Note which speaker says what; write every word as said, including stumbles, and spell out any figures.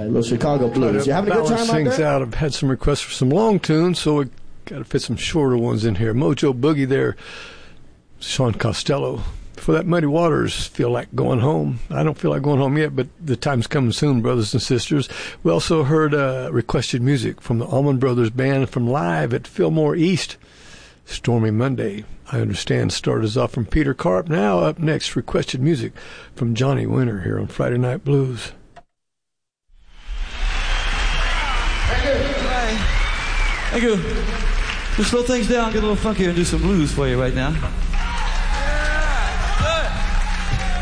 Speaker 1: right, a little Chicago blues. You having a good time out
Speaker 2: things
Speaker 1: there?
Speaker 2: out. I've had some requests for some long tunes, so we got to fit some shorter ones in here. Mojo Boogie there, Sean Costello. For that Muddy Waters, feel like going home. I don't feel like going home yet, but the time's coming soon, brothers and sisters. We also heard uh, requested music from the Allman Brothers Band from live at Fillmore East. Stormy Monday, I understand, started us off from Peter Karp. Now up next, requested music from Johnny Winter here on Friday Night Blues.
Speaker 3: Thank you. Thank you. We'll slow things down, get a little funkier, and do some blues for you right now.